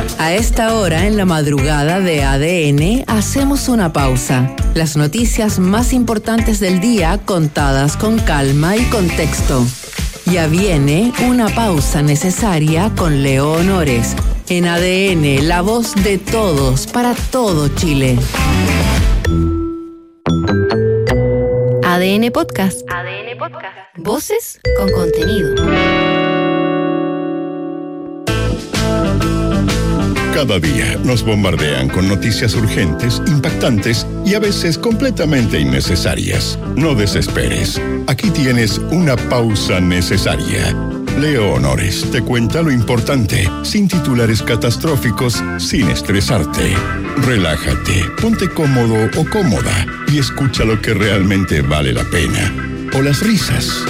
A esta hora, en la madrugada de ADN, hacemos una pausa. Las noticias más importantes del día contadas con calma y contexto. Ya viene una pausa necesaria con Leo Honores. En ADN, la voz de todos para todo Chile. ADN Podcast. ADN Podcast. Voces con contenido. Cada día nos bombardean con noticias urgentes, impactantes y a veces completamente innecesarias. No desesperes. Aquí tienes una pausa necesaria. Leo Honores te cuenta lo importante, sin titulares catastróficos, sin estresarte. Relájate, ponte cómodo o cómoda y escucha lo que realmente vale la pena. O las risas.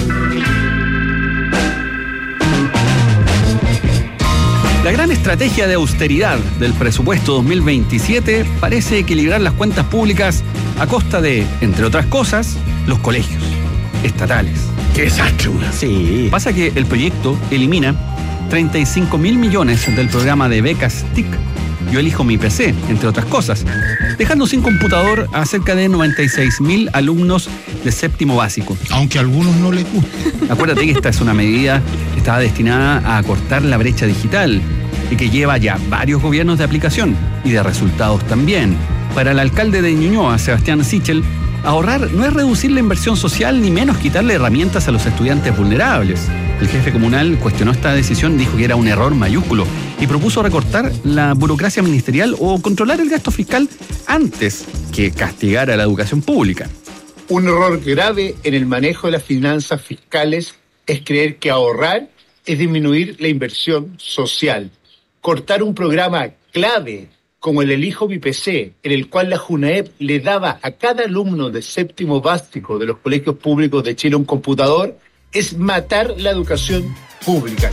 La gran estrategia de austeridad del presupuesto 2027 parece equilibrar las cuentas públicas a costa de, entre otras cosas, los colegios estatales. ¡Qué desastre! Sí. Pasa que el proyecto elimina 35.000 millones del programa de becas TIC Yo Elijo Mi PC, entre otras cosas, dejando sin computador a cerca de 96.000 alumnos de séptimo básico. Aunque a algunos no les guste. Acuérdate que esta es una medida que estaba destinada a acortar la brecha digital y que lleva ya varios gobiernos de aplicación y de resultados también. Para el alcalde de Ñuñoa, Sebastián Sichel, ahorrar no es reducir la inversión social ni menos quitarle herramientas a los estudiantes vulnerables. El jefe comunal cuestionó esta decisión, dijo que era un error mayúsculo y propuso recortar la burocracia ministerial o controlar el gasto fiscal antes que castigar a la educación pública. Un error grave en el manejo de las finanzas fiscales es creer que ahorrar es disminuir la inversión social. Cortar un programa clave como el Elijo Mi PC, en el cual la JUNAEP le daba a cada alumno de séptimo básico de los colegios públicos de Chile un computador, es matar la educación pública.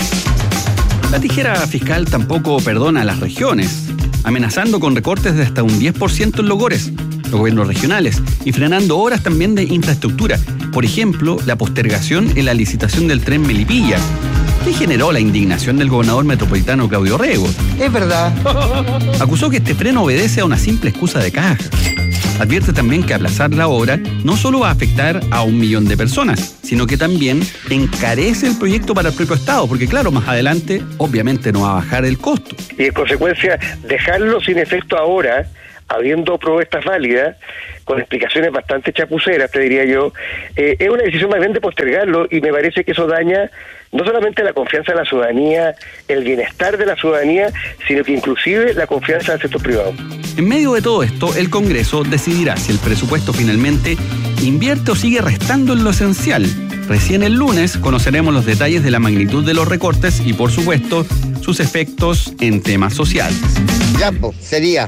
La tijera fiscal tampoco perdona a las regiones, amenazando con recortes de hasta un 10% en los gobiernos regionales, y frenando obras también de infraestructura. Por ejemplo, la postergación en la licitación del tren Melipilla, que generó la indignación del gobernador metropolitano Claudio Rego. Es verdad. Acusó que este tren obedece a una simple excusa de caja. Advierte también que aplazar la obra no solo va a afectar a 1 millón de personas, sino que también encarece el proyecto para el propio Estado, porque claro, más adelante obviamente no va a bajar el costo. Y en consecuencia, dejarlo sin efecto ahora, habiendo propuestas válidas, con explicaciones bastante chapuceras, te diría yo, es una decisión más bien de postergarlo, y me parece que eso daña no solamente la confianza de la ciudadanía, el bienestar de la ciudadanía, sino que inclusive la confianza del sector privado. En medio de todo esto, el Congreso decidirá si el presupuesto finalmente invierte o sigue restando en lo esencial. Recién el lunes conoceremos los detalles de la magnitud de los recortes y, por supuesto, sus efectos en temas sociales. Ya, pues, sería.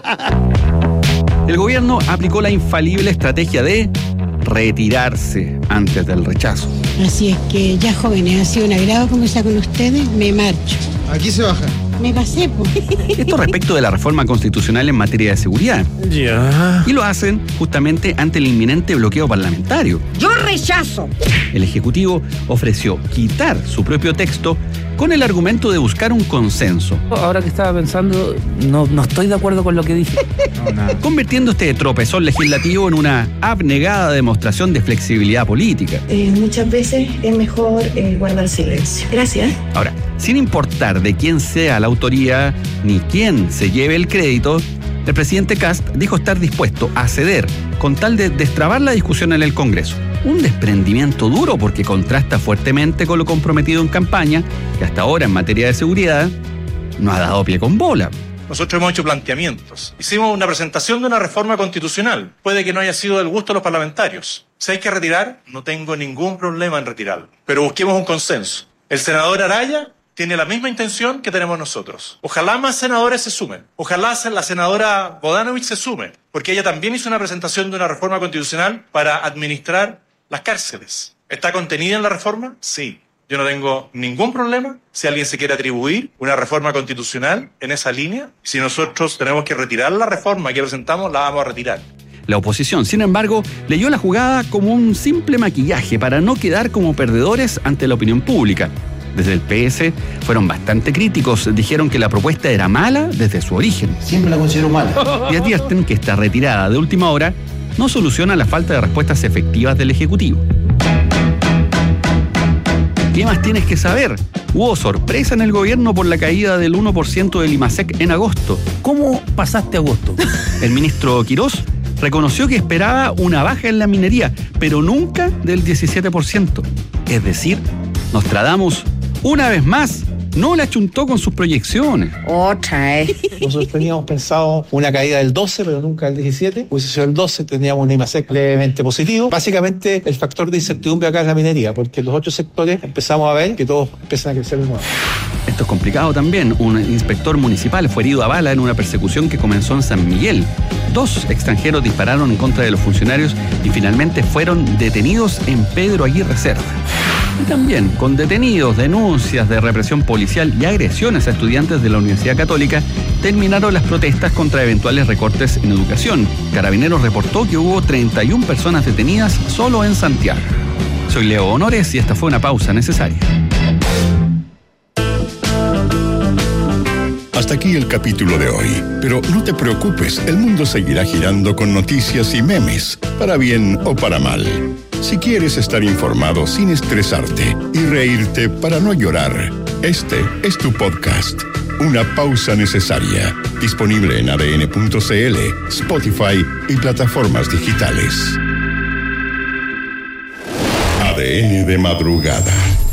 El gobierno aplicó la infalible estrategia de retirarse antes del rechazo. Así es que ya, jóvenes, ha sido un agrado conversar con ustedes. Me marcho. Aquí se baja. Me pasé, pues. Esto respecto de la reforma constitucional en materia de seguridad. Ya. Y lo hacen justamente ante el inminente bloqueo parlamentario. ¡Yo rechazo! El Ejecutivo ofreció quitar su propio texto con el argumento de buscar un consenso. Ahora que estaba pensando, no estoy de acuerdo con lo que dije. No. Convirtiendo este tropezón legislativo en una abnegada demostración de flexibilidad política. Muchas veces es mejor guardar silencio. Gracias. Ahora, sin importar de quién sea la autoría ni quién se lleve el crédito, el presidente Kast dijo estar dispuesto a ceder con tal de destrabar la discusión en el Congreso. Un desprendimiento duro porque contrasta fuertemente con lo comprometido en campaña, que hasta ahora en materia de seguridad no ha dado pie con bola. Nosotros hemos hecho planteamientos. Hicimos una presentación de una reforma constitucional. Puede que no haya sido del gusto de los parlamentarios. Si hay que retirar, no tengo ningún problema en retirarlo. Pero busquemos un consenso. El senador Araya tiene la misma intención que tenemos nosotros. Ojalá más senadores se sumen. Ojalá la senadora Bodanovich se sume, porque ella también hizo una presentación de una reforma constitucional para administrar las cárceles. ¿Está contenida en la reforma? Sí. Yo no tengo ningún problema si alguien se quiere atribuir una reforma constitucional en esa línea. Si nosotros tenemos que retirar la reforma que presentamos, la vamos a retirar. La oposición, sin embargo, leyó la jugada como un simple maquillaje para no quedar como perdedores ante la opinión pública. Desde el PS fueron bastante críticos, dijeron que la propuesta era mala desde su origen. Siempre la considero mala. Y advierten que esta retirada de última hora no soluciona la falta de respuestas efectivas del Ejecutivo. ¿Qué más tienes que saber? Hubo sorpresa en el gobierno por la caída del 1% del IMASEC en agosto. ¿Cómo pasaste agosto? El ministro Quirós reconoció que esperaba una baja en la minería, pero nunca del 17%. Es decir, Nostradamus, una vez más, no la chuntó con sus proyecciones. Otra, Nosotros teníamos pensado una caída del 12, pero nunca del 17. Pues si sido el 12, teníamos un IMASEC levemente positivo. Básicamente, el factor de incertidumbre acá es la minería, porque en los otros sectores empezamos a ver que todos empiezan a crecer de nuevo. Esto es complicado también. Un inspector municipal fue herido a bala en una persecución que comenzó en San Miguel. 2 extranjeros dispararon en contra de los funcionarios y finalmente fueron detenidos en Pedro Aguirre Cerda. Y también, con detenidos, denuncias de represión policial y agresiones a estudiantes de la Universidad Católica, terminaron las protestas contra eventuales recortes en educación. Carabineros reportó que hubo 31 personas detenidas solo en Santiago. Soy Leo Honores y esta fue una pausa necesaria. Hasta aquí el capítulo de hoy. Pero no te preocupes, el mundo seguirá girando con noticias y memes, para bien o para mal. Si quieres estar informado sin estresarte y reírte para no llorar, este es tu podcast. Una pausa necesaria. Disponible en adn.cl, Spotify y plataformas digitales. ADN de madrugada.